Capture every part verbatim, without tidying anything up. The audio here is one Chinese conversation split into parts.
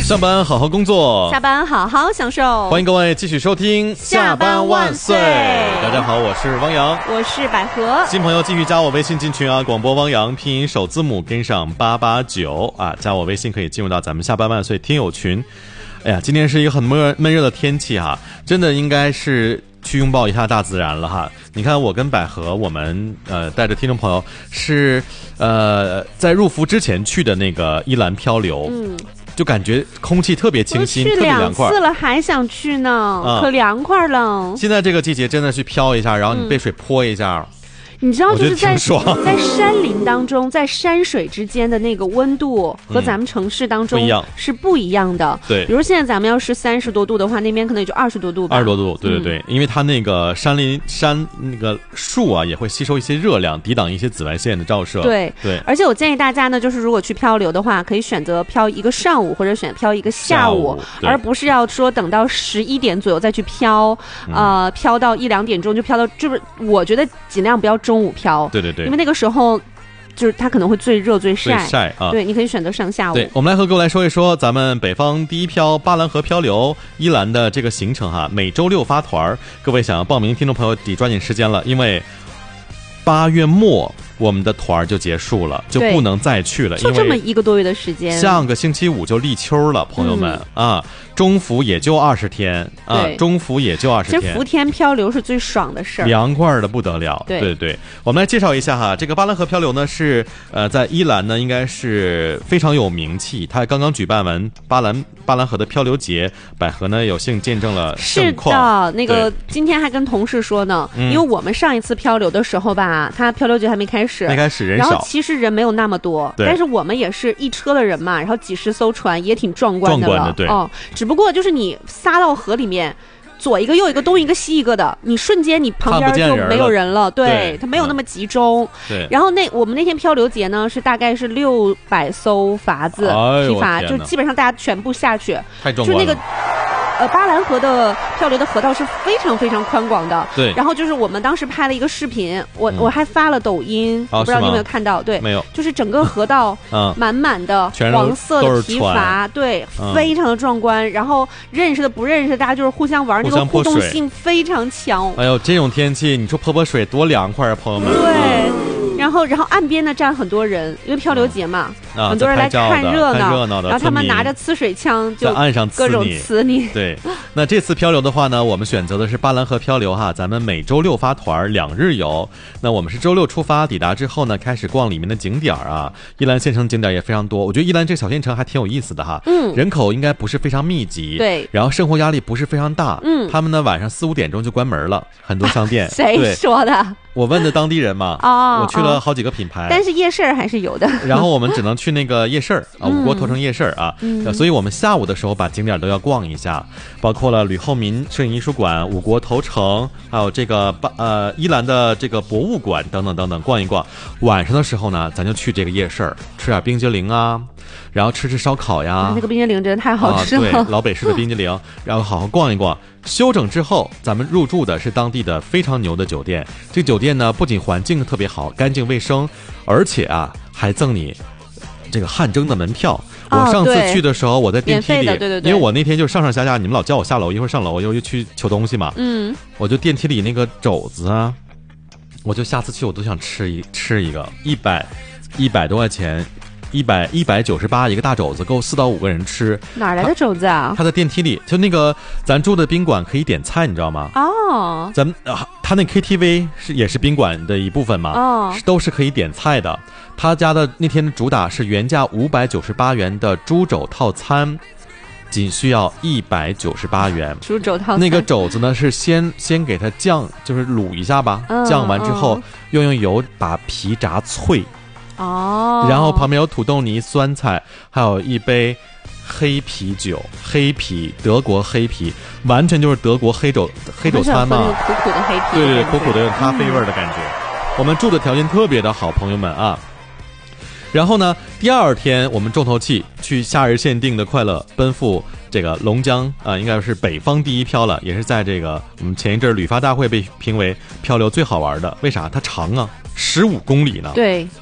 上班好好工作， 下班好好享受。 欢迎各位继续收听下班万岁。 大家好，我是汪洋， 我是百合。 新朋友继续加我微信进群啊，广播汪洋拼音首字母跟上八八九啊，加我微信可以进入到咱们下班万岁听友群。哎呀，今天是一个很闷闷热的天气哈、啊，真的应该是去拥抱一下大自然了哈。你看我跟百合，我们呃带着听众朋友是呃在入伏之前去的那个依兰漂流，嗯，就感觉空气特别清新，特别凉快。 去两次了还想去呢、嗯、可凉快了。 现在这个季节真的去飘一下，然后你被水泼一下、嗯你知道就是在在山林当中，在山水之间的那个温度和咱们城市当中是不一样的。 对、嗯， 比如现在咱们要是三十多度的话，那边可能也就二十多度吧。 二十多度，对对对、嗯，因为它那个山林山那个树啊，也会吸收一些热量，抵挡一些紫外线的照射。 对对， 而且我建议大家呢，就是如果去漂流的话，可以选择漂一个上午，或者选漂一个下午， 下午而不是要说等到十一点左右再去漂，嗯、呃，漂到一两点钟就漂到，就是我觉得尽量不要中午漂。 对对对， 因为那个时候就是它可能会最热最晒。 最晒啊！ 对，你可以选择上下午。 对，我们来和各位来说一说咱们北方第一漂巴兰河漂流依兰的这个行程哈，每周六发团，各位想要报名听众朋友得抓紧时间了，因为八月末我们的团就结束了，就不能再去了， 就这么一个多月的时间， 上个星期五就立秋了，朋友们、嗯、啊，中伏也就二十天啊，中伏也就二十天。 其实伏天漂流是最爽的事儿， 凉快的不得了。 对对对，我们来介绍一下哈，这个巴兰河漂流呢是呃在依兰呢应该是非常有名气，它刚刚举办完巴兰巴兰河的漂流节，百合呢有幸见证了盛况。 是的，那个今天还跟同事说呢、嗯，因为我们上一次漂流的时候吧，它漂流节还没开始， 没开始人少， 然后其实人没有那么多，但是我们也是一车的人嘛，然后几十艘船也挺壮观的了， 壮观的对哦，只不过就是你撒到河里面。左一个右一个东一个西一个的，你瞬间你旁边就没有人了，对， 对它没有那么集中。 嗯、对， 然后那我们那天漂流节呢是大概是六百艘筏子批筏，就基本上大家全部下去， 太壮观了。 就那个呃巴兰河的漂流的河道是非常非常宽广的。 对， 然后就是我们当时拍了一个视频，我、嗯、我还发了抖音， 哦、 我不知道你有没有看到？对， 没有， 就是整个河道满满的黄色的皮筏，对、嗯，非常的壮观。然后认识的不认识的，大家就是互相玩，那个互动性非常强。 哎呦，这种天气，你说泼泼水多凉快啊，朋友们。 对。然后，然后岸边呢站很多人，因为漂流节嘛， 嗯、 很多人来看热闹， 热闹的， 然后他们拿着呲水枪就在岸上各种呲你。 对，那这次漂流的话呢，我们选择的是巴兰河漂流哈，咱们每周六发团，两日游。那我们是周六出发，抵达之后呢，开始逛里面的景点啊。依兰县城景点也非常多，我觉得依兰这个小县城还挺有意思的哈。 嗯， 人口应该不是非常密集， 对， 然后生活压力不是非常大。 嗯， 他们呢晚上四五点钟就关门了，很多商店。 谁说的？ 我问的当地人嘛， 哦， 我去了好几个品牌， 但是夜市还是有的。 然后我们只能去那个夜市啊，五国头城夜市啊、 嗯， 所以我们下午的时候把景点都要逛一下，包括了吕后民摄影艺术馆、五国头城，还有这个呃依兰的这个博物馆等等等等，逛一逛。晚上的时候呢，咱就去这个夜市吃点冰激凌啊，然后吃吃烧烤呀， 啊、那个冰激凌真的太好吃了， 啊、对，老北市的冰激凌，然后好好逛一逛。休整之后，咱们入住的是当地的非常牛的酒店。这个酒店呢，不仅环境特别好，干净卫生，而且啊，还赠你这个汗蒸的门票。 哦、 我上次去的时候，我在电梯里， 对对对， 因为我那天就上上下下，你们老叫我下楼，一会儿上楼，一会儿又去求东西嘛。 嗯， 我就电梯里那个肘子啊，我就下次去我都想吃一吃一个，一百一百多块钱。一百一百九十八一个大肘子，够四到五个人吃。 哪来的肘子啊？ 他在电梯里，就那个咱住的宾馆可以点菜，你知道吗？ 哦， 咱们啊，他那 K T V 是也是宾馆的一部分嘛？ 哦， 都是可以点菜的。他家的那天的主打是原价五百九十八元的猪肘套餐，仅需要一百九十八元。 猪肘套餐那个肘子呢是先先给它酱，就是卤一下吧， 嗯、 酱完之后、嗯、又用油把皮炸脆。 哦， 然后旁边有土豆泥、酸菜，还有一杯黑啤酒，黑啤德国黑啤，完全就是德国黑酒黑酒餐嘛， 苦苦的黑啤， 对对，苦苦的有咖啡味的感觉、嗯。我们住的条件特别的好，朋友们啊。然后呢，第二天我们重头戏去夏日限定的快乐奔赴这个龙江啊、呃，应该是北方第一漂了，也是在这个我们前一阵旅发大会被评为漂流最好玩的。为啥？它长啊，十五公里呢。 对。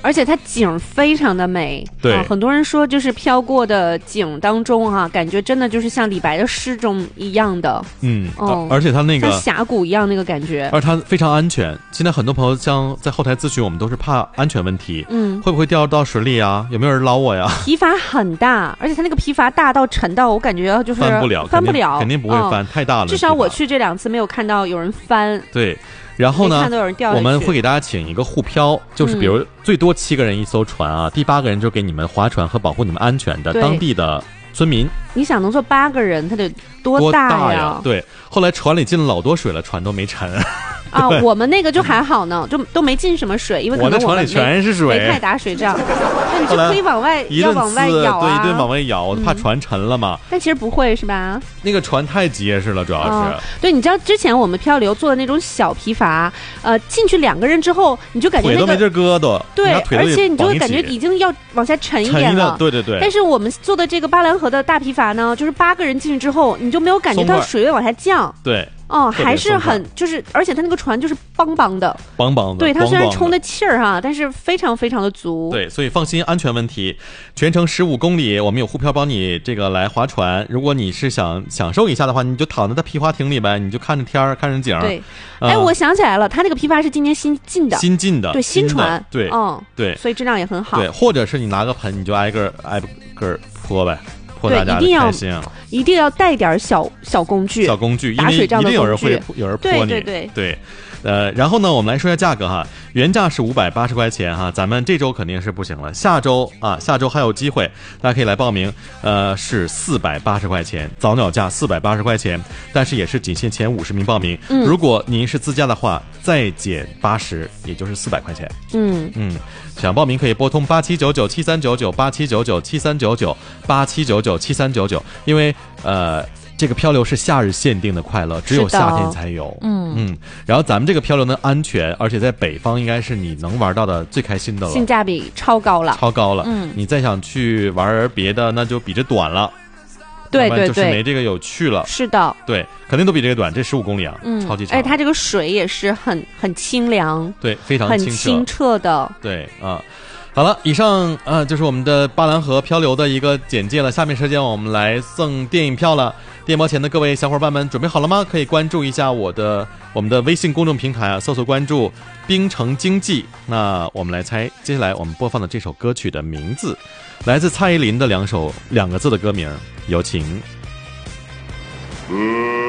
而且它景非常的美。 对、 啊，很多人说就是飘过的景当中啊，感觉真的就是像李白的诗中一样的。 嗯，哦、而且它那个像峡谷一样那个感觉， 而它非常安全。现在很多朋友像在后台咨询我们，都是怕安全问题， 嗯， 会不会掉到水里啊？有没有人捞我呀？ 皮筏很大，而且它那个皮筏大到沉到我感觉就是翻不了， 翻不了， 肯定不会翻，嗯、太大了。 至少我去这两次没有看到有人翻。 对。然后呢， 我们会给大家请一个互漂，就是比如最多七个人一艘船啊，嗯、第八个人就给你们划船和保护你们安全的当地的村民。 你想能坐八个人，他得多大呀？ 多大呀？ 对，后来船里进了老多水了，船都没沉。 啊，我们那个就还好呢，就都没进什么水，因为可能我的船里全是水， 没太打水仗。那你就可以往外要往外咬啊， 对，一顿往外咬，我怕船沉了嘛。 但其实不会是吧？ 那个船太结实了，主要是。 哦、对，你知道之前我们漂流做的那种小皮筏，呃，进去两个人之后，你就感觉那个腿都没地搁的， 对，而且你就会感觉已经要往下沉一点了。 对对对。 但是我们做的这个巴兰河的大皮筏呢，就是八个人进去之后，你就没有感觉到水位往下降。 对。 哦，还是很就是，而且它那个船就是邦邦的， 邦邦的。 对，它虽然充的气儿哈，但是非常非常的足。 对，所以放心，安全问题，全程十五公里，我们有沪漂帮你这个来划船。如果你是想享受一下的话，你就躺在它皮划艇里呗，你就看着天儿，看着景。 对，哎、呃，我想起来了，它那个皮筏是今年新进的， 新进的， 对，新船， 对， 嗯， 对， 所以质量也很好。 对，或者是你拿个盆，你就挨个挨个泼呗。 对，一定要一定要带点小小工具， 小工具， 打水仗的工具， 一定有人会有人泼你， 对对对对，呃，然后呢，我们来说一下价格哈，原价是五百八十块钱哈，咱们这周肯定是不行了，下周啊，下周还有机会，大家可以来报名，呃，是四百八十块钱，早鸟价四百八十块钱，但是也是仅限前五十名报名， 嗯， 如果您是自驾的话，再减八十，也就是四百块钱， 嗯嗯。想报名可以拨通八七九九七三九九八七九九七三九九八七九九七三九九，因为呃这个漂流是夏日限定的快乐，只有夏天才有。 嗯嗯，然后咱们这个漂流呢安全，而且在北方应该是你能玩到的最开心的了， 性价比超高了， 超高了。 嗯， 你再想去玩别的，那就比这短了。 对对对， 就是没这个有趣了。 是的， 对，肯定都比这个短，这十五公里啊， 嗯， 超级长。 而且它这个水也是很很清凉， 对，非常很清澈清澈的。 对啊，好了，以上啊就是我们的巴兰河漂流的一个简介了。下面时间我们来赠电影票了。电摩前的各位小伙伴们准备好了吗？可以关注一下我的我们的微信公众平台啊，搜索关注冰城经济。那我们来猜接下来我们播放的这首歌曲的名字，来自蔡依林的两首两个字的歌名，有请。 嗯